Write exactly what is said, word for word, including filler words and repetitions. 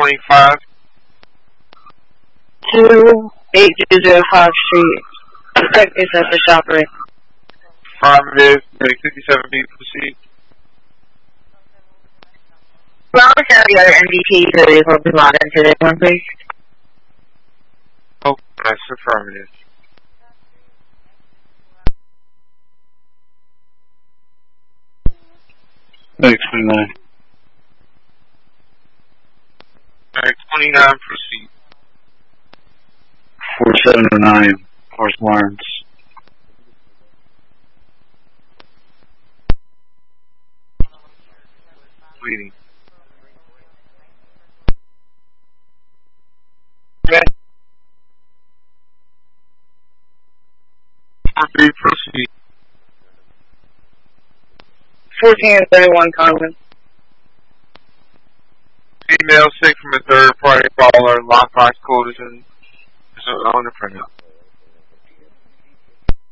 twenty-five. two eight zero five Street. Practice at the shop rate. Affirmative. fifty-seven B, proceed. Well, I'll tell the other M V P that we hope to log into this one, please. Oh, that's affirmative. eight twenty-nine. Alright, twenty-nine, proceed. four seven oh nine, Forest Lawrence. Waiting. four three, proceed. fourteen thirty-one Congress. Email sick from a third party caller, lockbox code is in is on the printout.